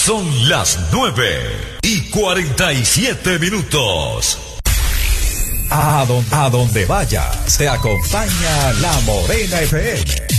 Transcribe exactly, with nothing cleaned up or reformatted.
Son las nueve y cuarenta y siete minutos. A donde, a donde vayas, te acompaña La Morena F M.